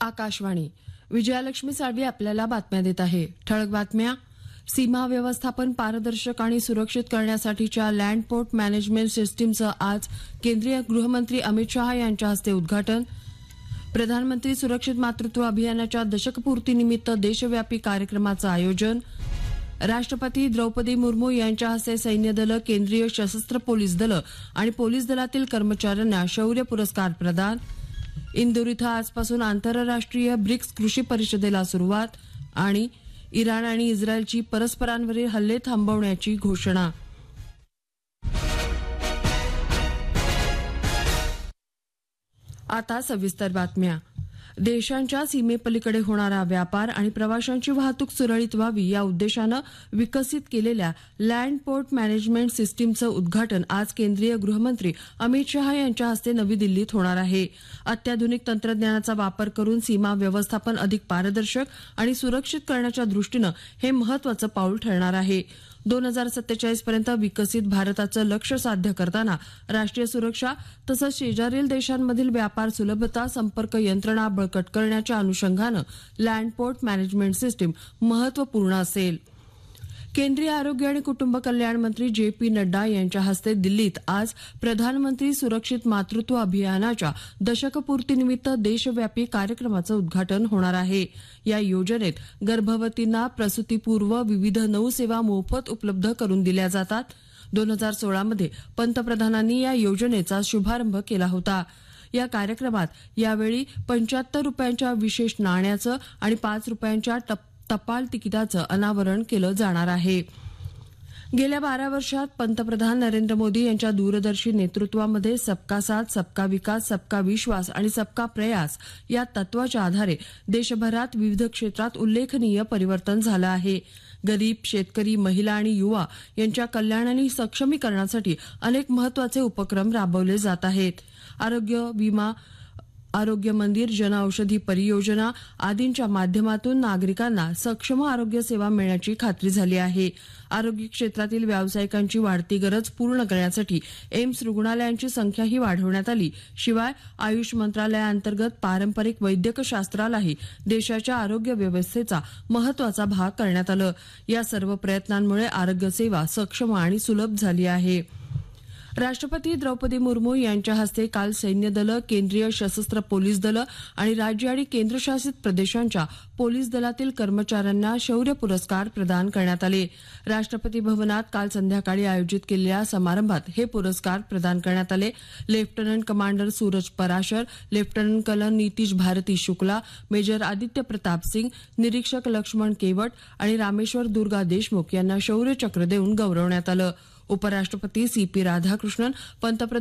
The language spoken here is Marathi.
आकाशवाणी. विजयालक्ष्मी साळवी आपल्याला बातम्या देत आहे. ठळक बातम्या. सीमा व्यवस्थापन पारदर्शक आणि सुरक्षित करण्यासाठीच्या लँड पोर्ट मॅनेजमेंट सिस्टीमचं आज केंद्रीय गृहमंत्री अमित शहा यांच्या हस्ते उद्घाटन. प्रधानमंत्री सुरक्षित मातृत्व अभियानाच्या दशकपूर्तीनिमित्त देशव्यापी कार्यक्रमाचं आयोजन. राष्ट्रपती द्रौपदी मुर्मू यांच्या हस्ते सैन्य दलं, केंद्रीय सशस्त्र पोलीस दलं आणि पोलीस दलातील कर्मचाऱ्यांना शौर्य पुरस्कार प्रदान. इंदूर इथं आजपासून आंतरराष्ट्रीय ब्रिक्स कृषी परिषदेला सुरुवात. आणि इराण आणि इस्रायलची परस्परांवरील हल्ले थांबवण्याची घोषणा. आता सविस्तर बातम्या. देशांच्या सीमेपलीकडे होणारा व्यापार आणि प्रवाशांची वाहतूक सुरळीत व्हावी या उद्देशानं विकसित केलेल्या लँड पोर्ट मॅनेजमेंट सिस्टीमचं उद्घाटन आज केंद्रीय गृहमंत्री अमित शहा यांच्या हस्ते नवी दिल्लीत होणार आहे. अत्याधुनिक तंत्रज्ञानाचा वापर करून सीमा व्यवस्थापन अधिक पारदर्शक आणि सुरक्षित करण्याच्या दृष्टीनं हे महत्वाचं पाऊल ठरणार आहे. 2047 पर्यंत विकसित भारताचं लक्ष्य साध्य करताना राष्ट्रीय सुरक्षा तसंच शेजारील देशांमधील व्यापार सुलभता, संपर्क यंत्रणा बळकट करण्याच्या अनुषंगानं लँड पोर्ट मॅनेजमेंट सिस्टीम महत्वपूर्ण असेल. केंद्रीय आरोग्य आणि कुटुंब कल्याण मंत्री जे.पी. नड्डा यांच्या हस्ते दिल्लीत आज प्रधानमंत्री सुरक्षित मातृत्व अभियानाच्या दशकपूर्तीनिमित्त देशव्यापी कार्यक्रमाचं उद्घाटन होणार आहे. या योजनेत गर्भवतींना प्रसूतीपूर्व विविध 9 सेवा मोफत उपलब्ध करून दिल्या जातात. 2016 मध्ये पंतप्रधानांनी या योजनेचा शुभारंभ केला होता. या कार्यक्रमात यावेळी 75 रुपयांच्या विशेष नाण्याचं आणि 5 रुपयांच्या टपाल तिकिटाचं अनावरण केलं जाणार आहे. गेल्या 12 वर्षात पंतप्रधान नरेंद्र मोदी यांच्या दूरदर्शी नेतृत्वामध्ये सबका साथ, सबका विकास, सबका विश्वास आणि सबका प्रयास या तत्वाच्या आधारे देशभरात विविध क्षेत्रात उल्लेखनीय परिवर्तन झालं आहे. गरीब, शेतकरी, महिला आणि युवा यांच्या कल्याण आणि सक्षमीकरणासाठी अनेक महत्वाचे उपक्रम राबवले जात आहेत. आरोग्य विमा, आरोग्य मंदिर, जनऔषधी परियोजना आदींच्या माध्यमातून नागरिकांना सक्षम आरोग्य सेवा मिळण्याची खात्री झाली आहे. आरोग्य क्षेत्रातील व्यावसायिकांची वाढती गरज पूर्ण करण्यासाठी एम्स रुग्णालयांची संख्याही वाढवण्यात आली. शिवाय आयुष मंत्रालयाअंतर्गत पारंपरिक वैद्यकशास्त्रालाही देशाच्या आरोग्य व्यवस्थेचा महत्वाचा भाग करण्यात आलं. या सर्व प्रयत्नांमुळे आरोग्य सेवा सक्षम आणि सुलभ झाली आहे. राष्ट्रपती द्रौपदी मुर्मू यांच्या हस्ते काल सैन्य दलं, केंद्रीय सशस्त्र पोलीस दलं आणि राज्य आणि केंद्रशासित प्रदेशांच्या पोलीस दलातील कर्मचाऱ्यांना शौर्य पुरस्कार प्रदान करण्यात आले. राष्ट्रपती भवनात काल संध्याकाळी आयोजित केलेल्या समारंभात हे पुरस्कार प्रदान करण्यात आले. Lieutenant commander Suraj Parashar, lieutenant colonel Nitish Bharti Shukla, major Aditya Pratap Singh, निरीक्षक लक्ष्मण केवट आणि रामेश्वर दुर्गा देशमुख यांना शौर्य चक्र देऊन गौरवण्यात आलं. उपराष्ट्रपती सी.पी. राधाकृष्णन, पंतप्रधान